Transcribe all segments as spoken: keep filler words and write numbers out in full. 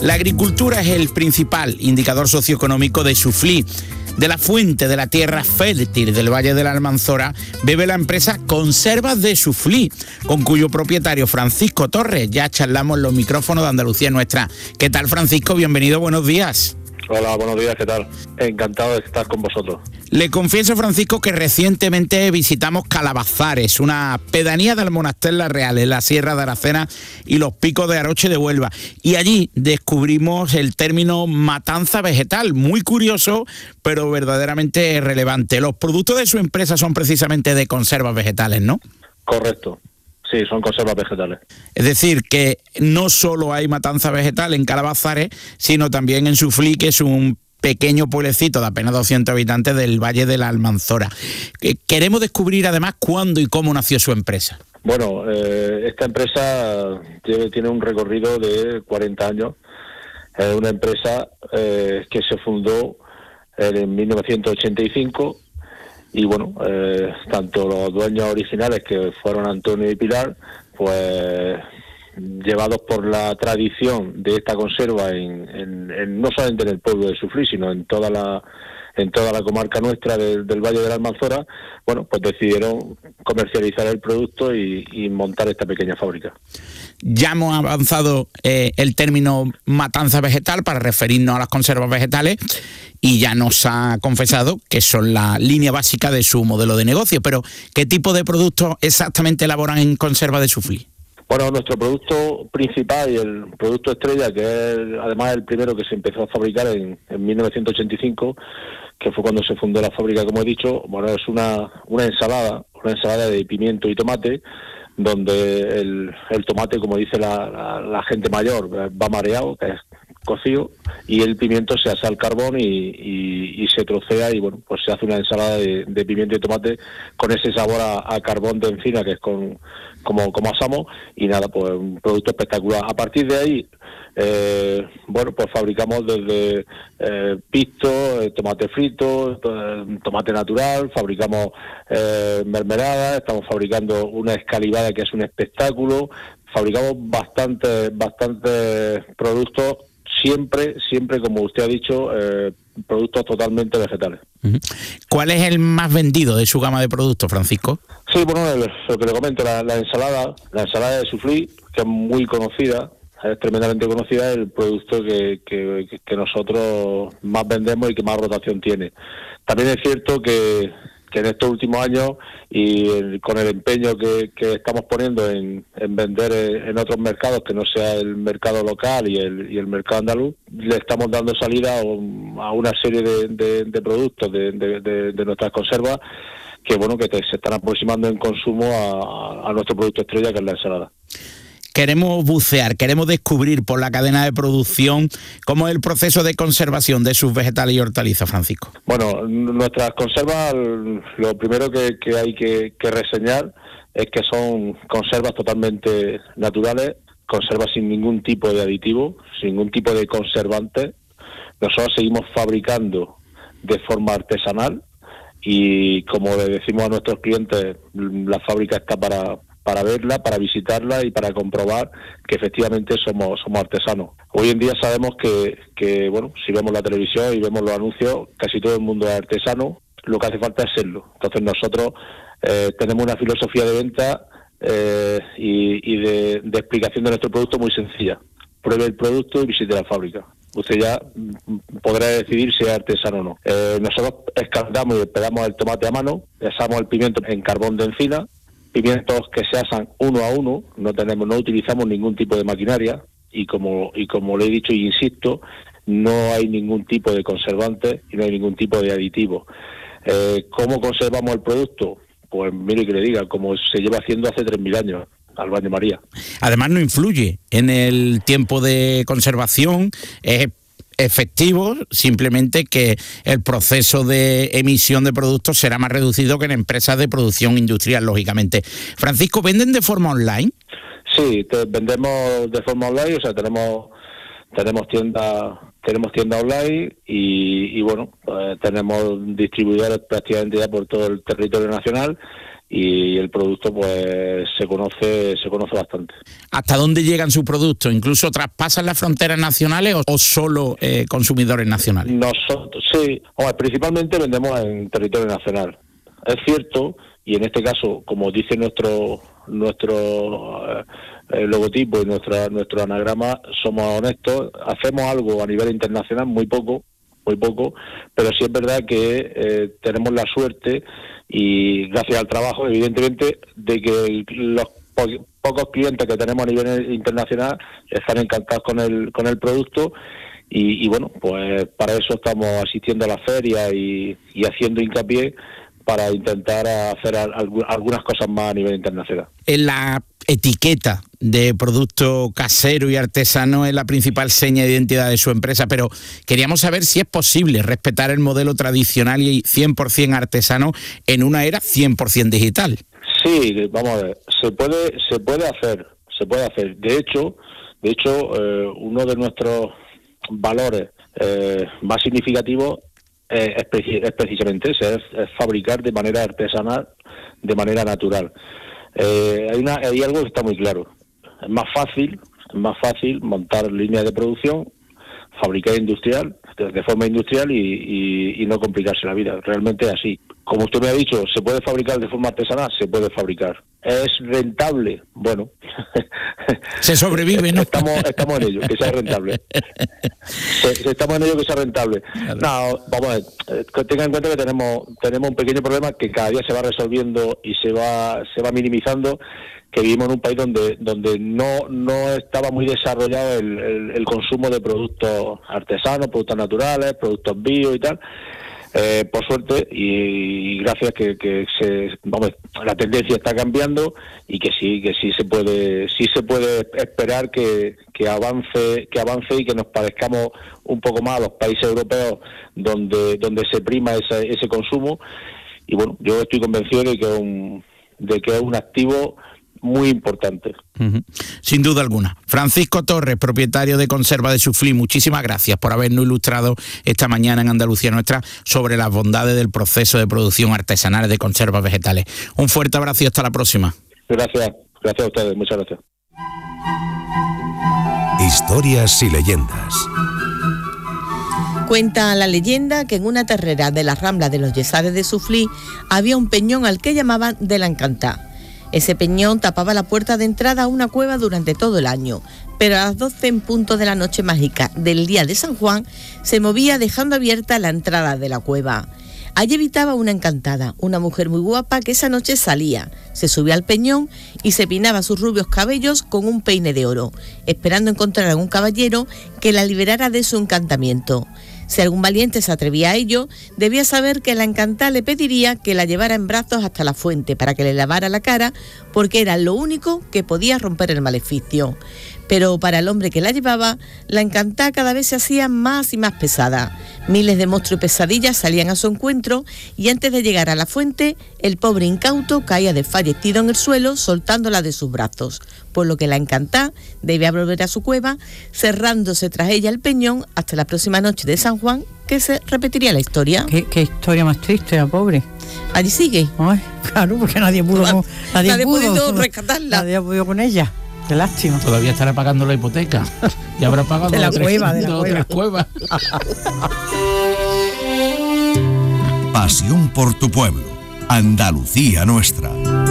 La agricultura es el principal indicador socioeconómico de Suflí. De la fuente de la tierra fértil del Valle de la Almanzora bebe la empresa Conservas de Suflí, con cuyo propietario Francisco Torres ya charlamos en los micrófonos de Andalucía Nuestra. ¿Qué tal, Francisco? Bienvenido, buenos días. Hola, buenos días, ¿qué tal? Encantado de estar con vosotros. Le confieso, Francisco, que recientemente visitamos Calabazares, una pedanía del Monaster La Real, en la Sierra de Aracena y los Picos de Aroche de Huelva. Y allí descubrimos el término matanza vegetal, muy curioso, pero verdaderamente relevante. Los productos de su empresa son precisamente de conservas vegetales, ¿no? Correcto. Sí, son conservas vegetales. Es decir, que no solo hay matanza vegetal en Calabazares, sino también en Suflí, que es un pequeño pueblecito de apenas doscientos habitantes del Valle de la Almanzora. Queremos descubrir además cuándo y cómo nació su empresa. Bueno, eh, esta empresa tiene, tiene un recorrido de cuarenta años. Es una empresa eh, que se fundó en mil novecientos ochenta y cinco. Y bueno, eh, tanto los dueños originales, que fueron Antonio y Pilar, pues llevados por la tradición de esta conserva en, en, en no solamente en el pueblo de Suflí, sino en toda la en toda la comarca nuestra de, del Valle de la Almanzora, bueno, pues decidieron comercializar el producto y, y montar esta pequeña fábrica. Ya hemos avanzado eh, el término matanza vegetal para referirnos a las conservas vegetales y ya nos ha confesado que son la línea básica de su modelo de negocio, pero ¿qué tipo de productos exactamente elaboran en Conservas de Suflí? Bueno, nuestro producto principal y el producto estrella, que es además el primero que se empezó a fabricar en, en mil novecientos ochenta y cinco, que fue cuando se fundó la fábrica, como he dicho, bueno, es una, una ensalada, una ensalada de pimiento y tomate, donde el, el tomate, como dice la, la, la gente mayor, va mareado, que es cocido, y el pimiento se asa al carbón y, y, y se trocea y bueno, pues se hace una ensalada de, de pimiento y tomate con ese sabor a, a carbón de encina, que es con como, como asamos, y nada, pues un producto espectacular. A partir de ahí, eh, bueno, pues fabricamos desde eh, pisto, eh, tomate frito, eh, tomate natural, fabricamos eh, mermelada, estamos fabricando una escalivada que es un espectáculo, fabricamos bastantes, bastantes productos, siempre, siempre, como usted ha dicho, eh, productos totalmente vegetales. ¿Cuál es el más vendido de su gama de productos, Francisco? Sí, bueno, lo que le comento, la, la ensalada, la ensalada de Suflí, que es muy conocida, es tremendamente conocida, es el producto que, que, que nosotros más vendemos y que más rotación tiene. También es cierto que, que en estos últimos años y el, con el empeño que, que estamos poniendo en, en vender en otros mercados que no sea el mercado local y el, y el mercado andaluz, le estamos dando salida a, a una serie de, de, de productos de, de, de, de nuestras conservas que bueno que te, se están aproximando en consumo a, a nuestro producto estrella, que es la ensalada. Queremos bucear, queremos descubrir por la cadena de producción cómo es el proceso de conservación de sus vegetales y hortalizas, Francisco. Bueno, nuestras conservas, lo primero que, que hay que, que reseñar es que son conservas totalmente naturales, conservas sin ningún tipo de aditivo, sin ningún tipo de conservante. Nosotros seguimos fabricando de forma artesanal y, como le decimos a nuestros clientes, la fábrica está para... para verla, para visitarla y para comprobar que efectivamente somos somos artesanos. Hoy en día sabemos que, que, bueno, si vemos la televisión y vemos los anuncios, casi todo el mundo es artesano, lo que hace falta es serlo. Entonces nosotros eh, tenemos una filosofía de venta eh, y, y de, de explicación de nuestro producto muy sencilla. Pruebe el producto y visite la fábrica. Usted ya podrá decidir si es artesano o no. Eh, nosotros escaldamos y despegamos el tomate a mano, asamos el pimiento en carbón de encina, pimientos que se asan uno a uno, no tenemos, no utilizamos ningún tipo de maquinaria y como y como le he dicho y insisto, no hay ningún tipo de conservante y no hay ningún tipo de aditivo. Eh, ¿Cómo conservamos el producto? Pues mire que le diga, como se lleva haciendo hace tres mil años, al baño María. Además no influye en el tiempo de conservación, es efectivo, simplemente que el proceso de emisión de productos será más reducido que en empresas de producción industrial, lógicamente. Francisco, ¿venden de forma online? Sí, te, vendemos de forma online, o sea, tenemos tenemos tienda tenemos tienda online y, y bueno, pues tenemos distribuidores prácticamente ya por todo el territorio nacional y el producto pues se conoce se conoce bastante. ¿Hasta dónde llegan sus productos? ¿Incluso traspasan las fronteras nacionales o, o solo eh, consumidores nacionales? Nosotros sí, bueno, principalmente vendemos en territorio nacional. Es cierto, y en este caso, como dice nuestro nuestro eh, logotipo y nuestra nuestro anagrama, somos honestos, hacemos algo a nivel internacional, muy poco, muy poco, pero sí es verdad que eh, tenemos la suerte y gracias al trabajo, evidentemente, de que los po- pocos clientes que tenemos a nivel internacional están encantados con el con el producto y, y bueno, pues para eso estamos asistiendo a la feria y, y haciendo hincapié para intentar hacer al, algunas cosas más a nivel internacional. En la etiqueta de producto casero y artesano es la principal seña de identidad de su empresa, pero queríamos saber si es posible respetar el modelo tradicional y cien por ciento artesano en una era cien por ciento digital. Sí, vamos a ver, se puede se puede hacer, se puede hacer. De hecho, de hecho eh, uno de nuestros valores eh, más significativos eh, es, preci- es precisamente ese, es, es fabricar de manera artesanal, de manera natural. Eh, hay, una, hay algo que está muy claro. Es más fácil, es más fácil montar líneas de producción, fabricar industrial, de, de forma industrial y, y, y no complicarse la vida. Realmente es así. Como usted me ha dicho, ¿se puede fabricar de forma artesanal? Se puede fabricar. ¿Es rentable? Bueno. Se sobrevive, ¿no? Estamos, estamos en ello, que sea rentable. Estamos en ello, que sea rentable. Claro. No, vamos a ver, eh, tenga en cuenta que tenemos tenemos un pequeño problema que cada día se va resolviendo y se va se va minimizando, que vivimos en un país donde donde no no estaba muy desarrollado el, el, el consumo de productos artesanos, productos naturales, productos bio y tal. Eh, por suerte y, y gracias que, que se, vamos, la tendencia está cambiando y que sí que sí se puede sí se puede esperar que, que avance que avance y que nos parezcamos un poco más a los países europeos donde donde se prima ese, ese consumo. Y bueno, yo estoy convencido de que un, de que es un activo muy importante. Uh-huh. Sin duda alguna. Francisco Torres, propietario de Conserva de Suflí, muchísimas gracias por habernos ilustrado esta mañana en Andalucía Nuestra sobre las bondades del proceso de producción artesanal de conservas vegetales. Un fuerte abrazo y hasta la próxima. Gracias, gracias a ustedes, muchas gracias. Historias y leyendas. Cuenta la leyenda que en una terrera de la Rambla de los Yesares de Suflí había un peñón al que llamaban de la Encantá. Ese peñón tapaba la puerta de entrada a una cueva durante todo el año, pero a las doce en punto de la noche mágica del día de San Juan se movía dejando abierta la entrada de la cueva. Allí habitaba una encantada, una mujer muy guapa que esa noche salía, se subía al peñón y se peinaba sus rubios cabellos con un peine de oro, esperando encontrar a un caballero que la liberara de su encantamiento. Si algún valiente se atrevía a ello, debía saber que la encantada le pediría que la llevara en brazos hasta la fuente para que le lavara la cara, porque era lo único que podía romper el maleficio. Pero para el hombre que la llevaba, la encantada cada vez se hacía más y más pesada. Miles de monstruos y pesadillas salían a su encuentro y antes de llegar a la fuente, el pobre incauto caía desfallecido en el suelo soltándola de sus brazos, por lo que la encantada debía volver a su cueva, cerrándose tras ella el peñón hasta la próxima noche de San Juan, que se repetiría la historia. Qué, qué historia más triste, la pobre. Allí sigue. Ay, claro, porque nadie pudo, nadie, nadie nadie pudo podido rescatarla. Nadie ha podido con ella. Qué lástima. Todavía estará pagando la hipoteca. Ya habrá pagado de la tres, cueva, de la dos, cueva. tres cuevas. Pasión por tu pueblo. Andalucía Nuestra.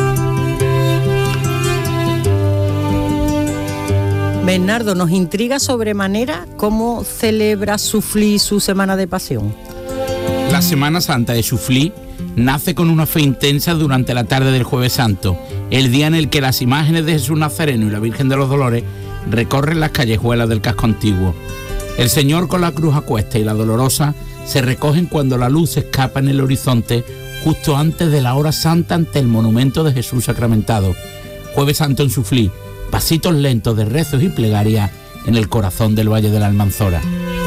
Bernardo, nos intriga sobremanera cómo celebra Suflí su Semana de Pasión. La Semana Santa de Suflí nace con una fe intensa durante la tarde del Jueves Santo, el día en el que las imágenes de Jesús Nazareno y la Virgen de los Dolores recorren las callejuelas del casco antiguo. El Señor con la cruz a cuesta y la Dolorosa se recogen cuando la luz escapa en el horizonte justo antes de la hora santa ante el monumento de Jesús sacramentado. Jueves Santo en Suflí, pasitos lentos de rezos y plegarias en el corazón del Valle de la Almanzora.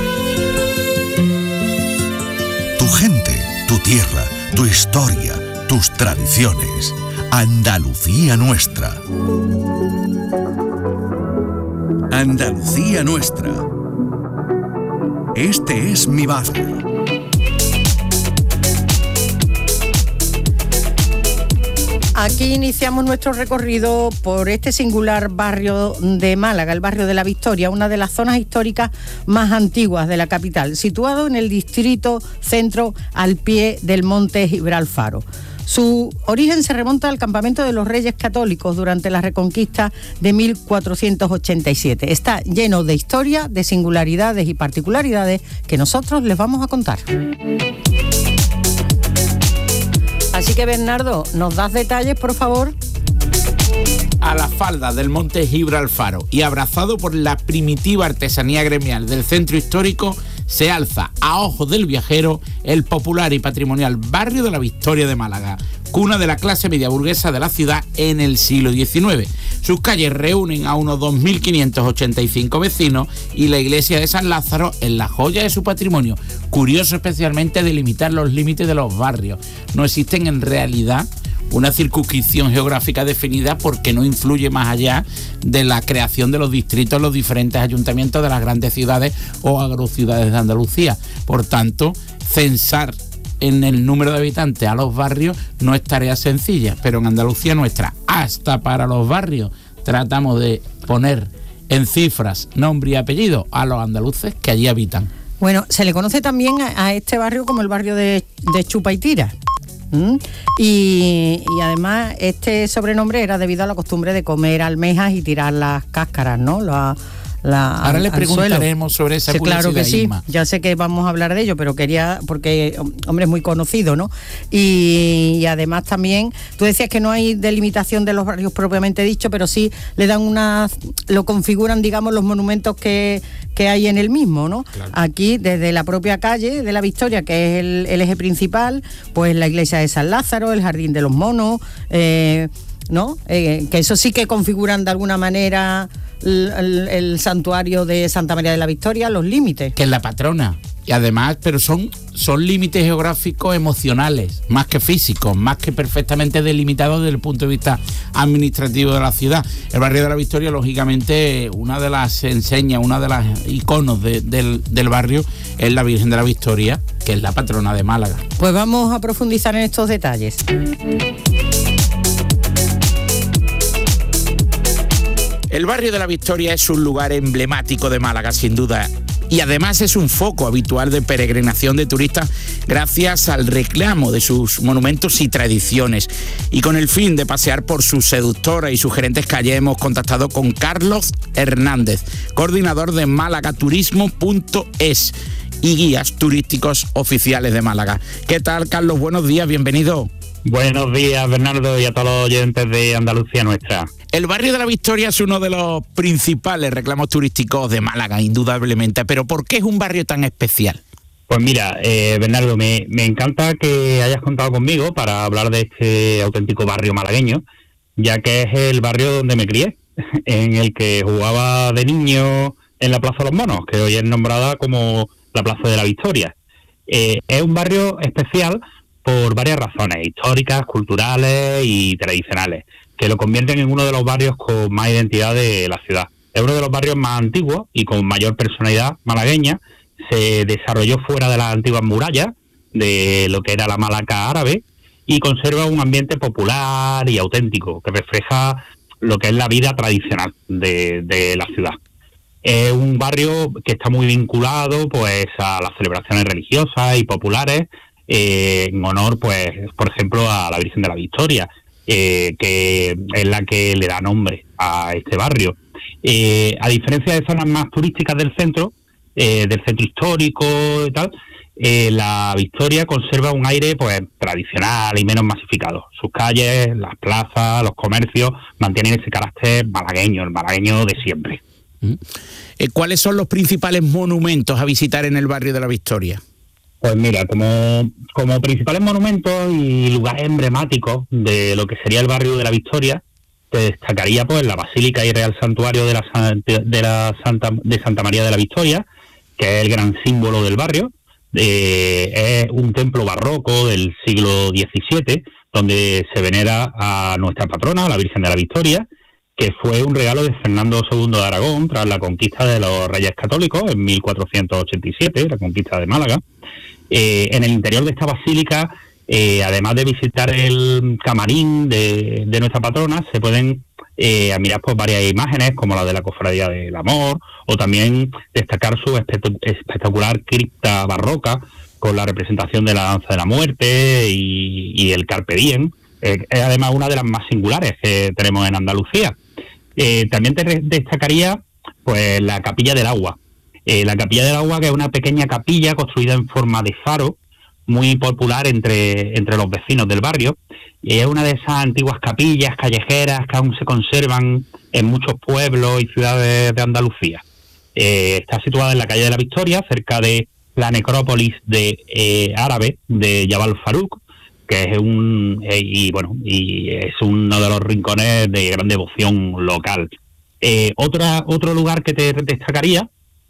Tu gente, tu tierra, tu historia, tus tradiciones. Andalucía Nuestra. Andalucía Nuestra. Este es mi barrio. Aquí iniciamos nuestro recorrido por este singular barrio de Málaga, el barrio de la Victoria, una de las zonas históricas más antiguas de la capital, situado en el distrito centro al pie del monte Gibralfaro. Su origen se remonta al campamento de los Reyes Católicos durante la Reconquista de mil cuatrocientos ochenta y siete. Está lleno de historia, de singularidades y particularidades que nosotros les vamos a contar. Así que, Bernardo, ¿nos das detalles, por favor? A la falda del monte Gibralfaro y abrazado por la primitiva artesanía gremial del centro histórico, se alza a ojos del viajero el popular y patrimonial barrio de la Victoria de Málaga, cuna de la clase media burguesa de la ciudad en el siglo diecinueve. Sus calles reúnen a unos dos mil quinientos ochenta y cinco vecinos y la iglesia de San Lázaro es la joya de su patrimonio. Curioso especialmente delimitar los límites de los barrios. No existen en realidad una circunscripción geográfica definida porque no influye más allá de la creación de los distritos en los diferentes ayuntamientos de las grandes ciudades o agrociudades de Andalucía. Por tanto, censar en el número de habitantes a los barrios no es tarea sencilla, pero en Andalucía nuestra, hasta para los barrios, tratamos de poner en cifras, nombre y apellido a los andaluces que allí habitan. Bueno, se le conoce también a, a este barrio como el barrio de, de Chupa y Tira. ¿Mm? Y, y además este sobrenombre era debido a la costumbre de comer almejas y tirar las cáscaras, ¿no? La, la, Ahora le preguntaremos sobre esa sí, curiosidad. Claro que sí, Isma. Ya sé que vamos a hablar de ello, pero quería, porque, hombre, es muy conocido, ¿no? Y, y además también, tú decías que no hay delimitación de los barrios propiamente dicho, pero sí le dan una, lo configuran, digamos, los monumentos que, que hay en el mismo, ¿no? Claro. Aquí, desde la propia calle de la Victoria, que es el, el eje principal, pues la iglesia de San Lázaro, el Jardín de los Monos, eh, ¿no? Eh, que eso sí que configuran de alguna manera el, el, el santuario de Santa María de la Victoria, los límites. Que es la patrona. Y además, pero son, son límites geográficos emocionales, más que físicos, más que perfectamente delimitados desde el punto de vista administrativo de la ciudad. El barrio de la Victoria, lógicamente, una de las enseñas, una de las iconos de, del, del barrio es la Virgen de la Victoria, que es la patrona de Málaga. Pues vamos a profundizar en estos detalles. El barrio de la Victoria es un lugar emblemático de Málaga, sin duda, y además es un foco habitual de peregrinación de turistas gracias al reclamo de sus monumentos y tradiciones. Y con el fin de pasear por sus seductoras y sugerentes calles hemos contactado con Carlos Hernández, coordinador de málaga turismo punto es y guías turísticos oficiales de Málaga. ¿Qué tal, Carlos? Buenos días, bienvenido. Buenos días, Bernardo, y a todos los oyentes de Andalucía Nuestra. El barrio de la Victoria es uno de los principales reclamos turísticos de Málaga, indudablemente, pero ¿por qué es un barrio tan especial? Pues mira, eh, Bernardo, me, me encanta que hayas contado conmigo para hablar de este auténtico barrio malagueño, ya que es el barrio donde me crié, en el que jugaba de niño en la Plaza de los Monos, que hoy es nombrada como la Plaza de la Victoria. Eh, es un barrio especial por varias razones históricas, culturales y tradicionales, que lo convierten en uno de los barrios con más identidad de la ciudad. Es uno de los barrios más antiguos y con mayor personalidad malagueña. Se desarrolló fuera de las antiguas murallas, de lo que era la Malaca árabe, y conserva un ambiente popular y auténtico, que refleja lo que es la vida tradicional de, de la ciudad. Es un barrio que está muy vinculado pues a las celebraciones religiosas y populares, eh, en honor, pues, por ejemplo, a la Virgen de la Victoria, eh, que es la que le da nombre a este barrio. Eh, a diferencia de zonas más turísticas del centro, eh, del centro histórico y tal, eh, la Victoria conserva un aire pues tradicional y menos masificado. Sus calles, las plazas, los comercios mantienen ese carácter malagueño, el malagueño de siempre. ¿Cuáles son los principales monumentos a visitar en el barrio de la Victoria? Pues mira, como, como principales monumentos y lugares emblemáticos de lo que sería el barrio de la Victoria, te destacaría pues la Basílica y Real Santuario de la, de la Santa, de Santa María de la Victoria, que es el gran símbolo del barrio. Eh, es un templo barroco del siglo diecisiete, donde se venera a nuestra patrona, la Virgen de la Victoria, que fue un regalo de Fernando segundo de Aragón tras la conquista de los Reyes Católicos en mil cuatrocientos ochenta y siete, la conquista de Málaga. Eh, en el interior de esta basílica Eh, además de visitar el camarín de, de nuestra patrona, se pueden eh, mirar pues, varias imágenes, como la de la Cofradía del Amor, o también destacar su espe- espectacular cripta barroca, con la representación de la Danza de la Muerte y, y el Carpe Diem. Eh, es además una de las más singulares que tenemos en Andalucía. Eh, también te re- destacaría pues la Capilla del Agua. Eh, la Capilla del Agua, que es una pequeña capilla construida en forma de faro, muy popular entre, entre los vecinos del barrio, y es una de esas antiguas capillas callejeras que aún se conservan en muchos pueblos y ciudades de Andalucía. Eh, está situada en la calle de la Victoria, cerca de la necrópolis de eh, árabe de Jabal Farouk, que es un eh, y bueno y es uno de los rincones de gran devoción local. Eh, otra otro lugar que te destacaría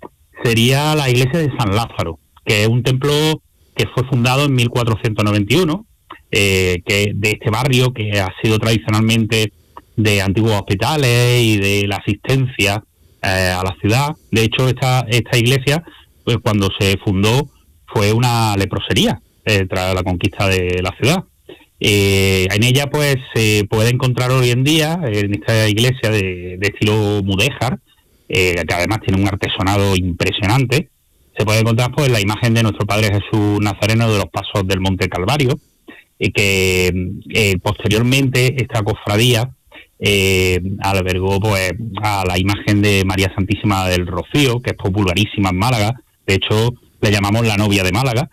sería la iglesia de San Lázaro, que es un templo que fue fundado en mil cuatrocientos noventa y uno, eh, que de este barrio que ha sido tradicionalmente de antiguos hospitales y de la asistencia eh, a la ciudad. De hecho, esta esta iglesia, pues cuando se fundó, fue una leprosería eh, tras la conquista de la ciudad. Eh, en ella pues se puede encontrar hoy en día, en esta iglesia de, de estilo mudéjar, eh, que además tiene un artesonado impresionante, se puede encontrar pues la imagen de nuestro Padre Jesús Nazareno de los Pasos del Monte Calvario, y que eh, posteriormente esta cofradía eh, albergó pues a la imagen de María Santísima del Rocío, que es popularísima en Málaga. De hecho, le llamamos la novia de Málaga,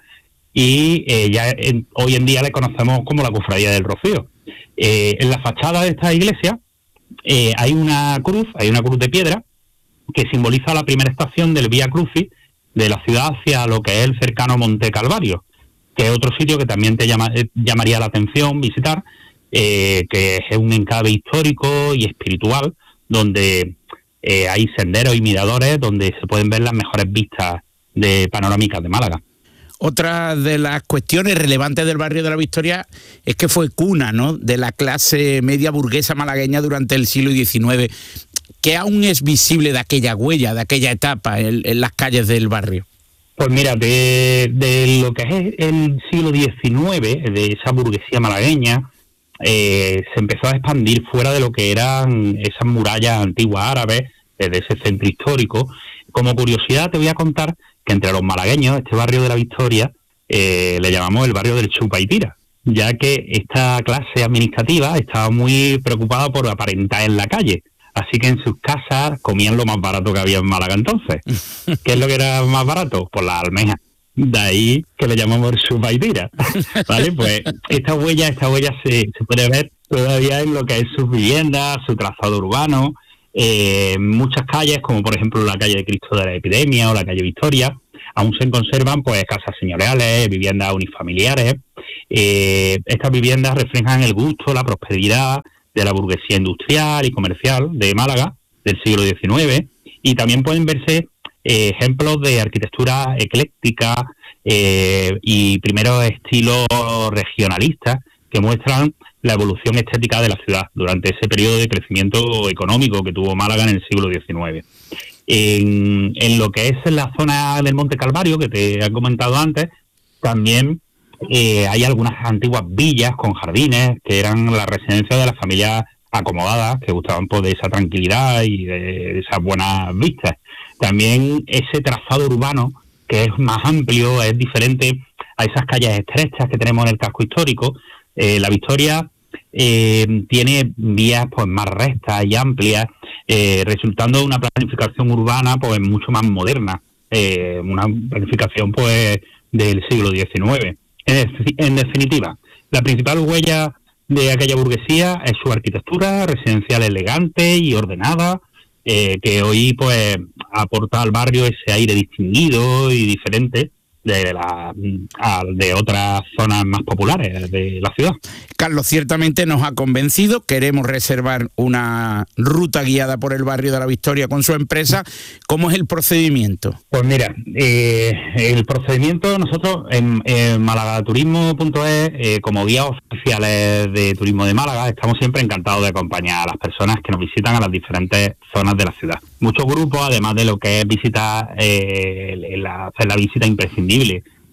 y eh, ya en, hoy en día le conocemos como la Cofradía del Rocío. Eh, en la fachada de esta iglesia eh, hay una cruz, hay una cruz de piedra que simboliza la primera estación del Vía Crucis de la ciudad hacia lo que es el cercano Monte Calvario, que es otro sitio que también te llama, eh, llamaría la atención visitar, eh, que es un enclave histórico y espiritual, donde eh, hay senderos y miradores donde se pueden ver las mejores vistas de panorámicas de Málaga. Otra de las cuestiones relevantes del barrio de la Victoria es que fue cuna, ¿no?, de la clase media burguesa malagueña durante el siglo diecinueve, que aún es visible de aquella huella, de aquella etapa en, en las calles del barrio. Pues mira, de, de lo que es el siglo diecinueve, de esa burguesía malagueña, eh, se empezó a expandir fuera de lo que eran esas murallas antiguas árabes, desde ese centro histórico. Como curiosidad te voy a contar que entre los malagueños, este barrio de la Victoria, eh, le llamamos el barrio del chupa y tira, ya que esta clase administrativa estaba muy preocupada por aparentar en la calle. Así que en sus casas comían lo más barato que había en Málaga entonces. ¿Qué es lo que era más barato? Pues las almejas. De ahí que le llamamos el chupa y tira. ¿Vale? Pues esta huella, esta huella se, se puede ver todavía en lo que es sus viviendas, su trazado urbano, eh, muchas calles, como por ejemplo la calle de Cristo de la Epidemia o la calle Victoria, aún se conservan pues casas señoriales, viviendas unifamiliares. Eh, estas viviendas reflejan el gusto, la prosperidad de la burguesía industrial y comercial de Málaga del siglo diecinueve, y también pueden verse eh, ejemplos de arquitectura ecléctica eh, y primeros estilos regionalistas que muestran la evolución estética de la ciudad durante ese periodo de crecimiento económico que tuvo Málaga en el siglo diecinueve. En, en lo que es la zona del Monte Calvario, que te he comentado antes, también eh, hay algunas antiguas villas con jardines que eran la residencia de las familias acomodadas que gustaban pues, de esa tranquilidad y de, de esas buenas vistas. También ese trazado urbano, que es más amplio, es diferente a esas calles estrechas que tenemos en el casco histórico. Eh, la Victoria eh, tiene vías pues más rectas y amplias, eh, resultando de una planificación urbana pues mucho más moderna, eh, una planificación pues del siglo diecinueve. En, en definitiva, la principal huella de aquella burguesía es su arquitectura residencial elegante y ordenada, eh, que hoy pues aporta al barrio ese aire distinguido y diferente de la de otras zonas más populares de la ciudad. Carlos, ciertamente nos ha convencido. Queremos reservar una ruta guiada por el barrio de la Victoria con su empresa. ¿Cómo es el procedimiento? Pues mira, eh, el procedimiento nosotros en, en Malagaturismo punto es, eh, como guías oficiales de turismo de Málaga, estamos siempre encantados de acompañar a las personas que nos visitan a las diferentes zonas de la ciudad. Muchos grupos, además de lo que es visitar, eh, la, hacer la visita imprescindible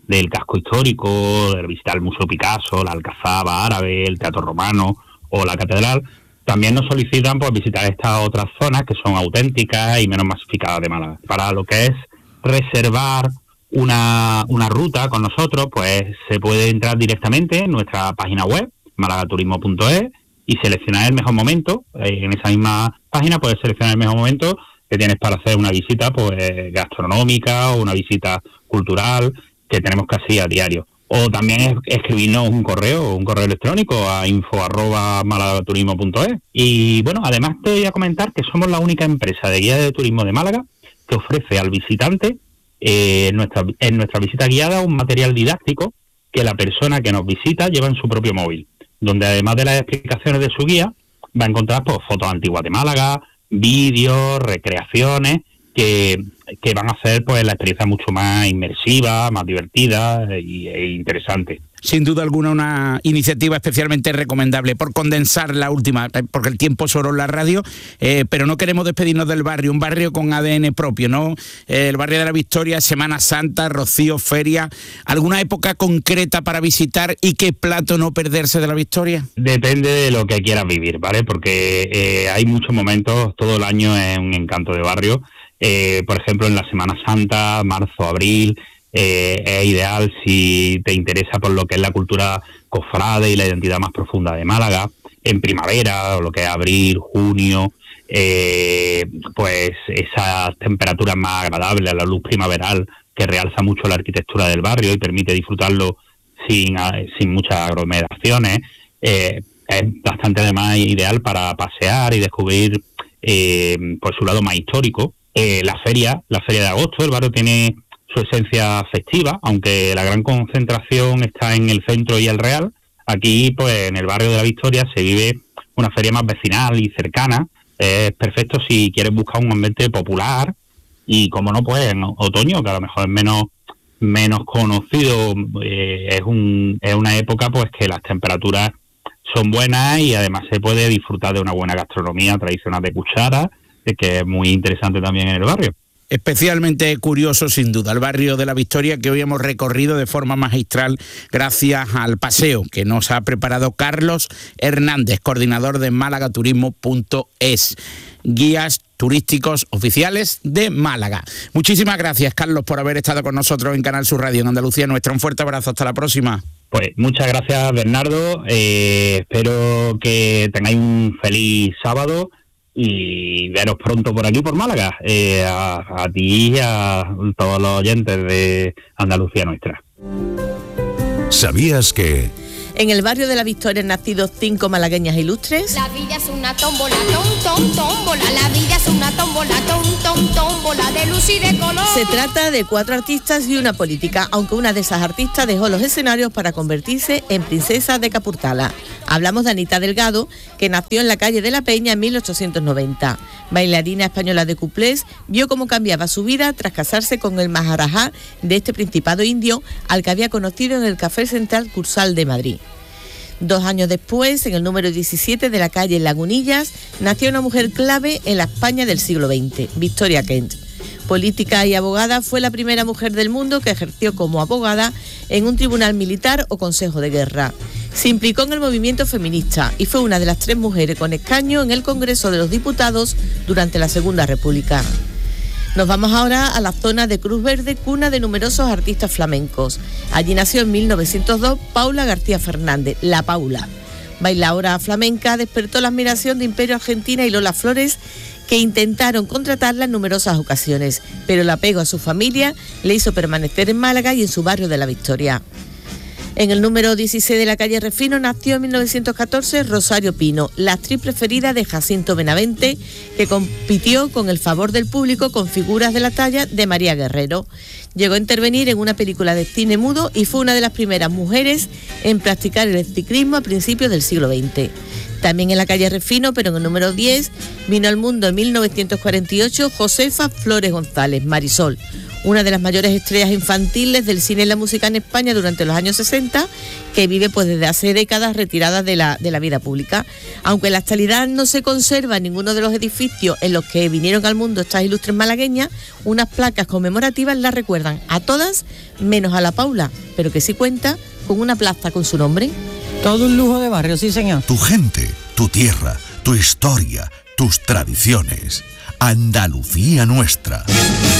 del casco histórico, de visitar el Museo Picasso, la Alcazaba Árabe, el Teatro Romano o la Catedral, también nos solicitan pues visitar estas otras zonas que son auténticas y menos masificadas de Málaga. Para lo que es reservar una, una ruta con nosotros, pues se puede entrar directamente en nuestra página web, malagaturismo punto es, y seleccionar el mejor momento. En esa misma página puedes seleccionar el mejor momento que tienes para hacer una visita pues gastronómica o una visita cultural que tenemos casi a diario. O también es, escribirnos un correo, un correo electrónico a info arroba malagaturismo punto es. Y bueno, además te voy a comentar que somos la única empresa de guía de turismo de Málaga que ofrece al visitante eh, en, nuestra, en nuestra visita guiada un material didáctico que la persona que nos visita lleva en su propio móvil, donde además de las explicaciones de su guía va a encontrar pues, fotos antiguas de Málaga, vídeos, recreaciones que, que van a hacer pues la experiencia mucho más inmersiva, más divertida y, e interesante. Sin duda alguna una iniciativa especialmente recomendable por condensar la última, porque el tiempo es oro en la radio, eh, pero no queremos despedirnos del barrio, un barrio con A D N propio, ¿no? Eh, el barrio de la Victoria, Semana Santa, Rocío, feria, ¿alguna época concreta para visitar y qué plato no perderse de la Victoria? Depende de lo que quieras vivir, ¿vale? Porque eh, hay muchos momentos, todo el año es un encanto de barrio. Eh, por ejemplo, en la Semana Santa, marzo, abril, eh, es ideal si te interesa por lo que es la cultura cofrade y la identidad más profunda de Málaga. En primavera, o lo que es abril, junio, eh, pues esas temperaturas más agradables, la luz primaveral que realza mucho la arquitectura del barrio y permite disfrutarlo sin, sin muchas aglomeraciones, eh, es bastante además ideal para pasear y descubrir eh, por su lado más histórico. Eh, la feria, la feria de agosto, el barrio tiene su esencia festiva, aunque la gran concentración está en el centro y el Real. Aquí, pues en el barrio de la Victoria se vive una feria más vecinal y cercana. Es perfecto si quieres buscar un ambiente popular y, como no, pues en otoño, que a lo mejor es menos menos conocido, eh, es un es una época pues que las temperaturas son buenas y además se puede disfrutar de una buena gastronomía tradicional de cuchara, que es muy interesante también en el barrio. Especialmente curioso, sin duda, el barrio de la Victoria que hoy hemos recorrido de forma magistral gracias al paseo que nos ha preparado Carlos Hernández, coordinador de malagaturismo punto es, guías turísticos oficiales de Málaga. Muchísimas gracias, Carlos, por haber estado con nosotros en Canal Sur Radio en Andalucía Nuestra. Un fuerte abrazo, hasta la próxima. Pues muchas gracias, Bernardo. Eh, espero que tengáis un feliz sábado y veros pronto por aquí, por Málaga, eh, a, a ti y a todos los oyentes de Andalucía Nuestra. ¿Sabías que...? En el barrio de la Victoria han nacido cinco malagueñas ilustres. La vida es una tómbola, tom, tom, tómbola. La vida es una tómbola, tom, tom, tómbola de luz y de color. Se trata de cuatro artistas y una política, aunque una de esas artistas dejó los escenarios para convertirse en princesa de Capurtala. Hablamos de Anita Delgado, que nació en la calle de la Peña en mil ochocientos noventa. Bailarina española de cuplés, vio cómo cambiaba su vida tras casarse con el maharajá de este principado indio, al que había conocido en el Café Central Cursal de Madrid. Dos años después, en el número diecisiete de la calle Lagunillas, nació una mujer clave en la España del siglo veinte, Victoria Kent. Política y abogada, fue la primera mujer del mundo que ejerció como abogada en un tribunal militar o consejo de guerra. Se implicó en el movimiento feminista y fue una de las tres mujeres con escaño en el Congreso de los Diputados durante la Segunda República. Nos vamos ahora a la zona de Cruz Verde, cuna de numerosos artistas flamencos. Allí nació en mil novecientos dos Paula García Fernández, La Paula. Bailaora flamenca, despertó la admiración de Imperio Argentina y Lola Flores, que intentaron contratarla en numerosas ocasiones, pero el apego a su familia le hizo permanecer en Málaga y en su barrio de la Victoria. En el número dieciséis de la calle Refino nació en mil novecientos catorce Rosario Pino, la actriz preferida de Jacinto Benavente, que compitió con el favor del público con figuras de la talla de María Guerrero. Llegó a intervenir en una película de cine mudo y fue una de las primeras mujeres en practicar el ciclismo a principios del siglo veinte. También en la calle Refino, pero en el número diez, vino al mundo en mil novecientos cuarenta y ocho Josefa Flores González, Marisol, una de las mayores estrellas infantiles del cine y la música en España durante los años sesenta, que vive pues desde hace décadas retirada de la, de la vida pública. Aunque en la actualidad no se conserva ninguno de los edificios en los que vinieron al mundo estas ilustres malagueñas, unas placas conmemorativas las recuerdan a todas, menos a la Paula, pero que sí cuenta con una plaza con su nombre. Todo un lujo de barrio, sí señor. Tu gente, tu tierra, tu historia, tus tradiciones. Andalucía Nuestra.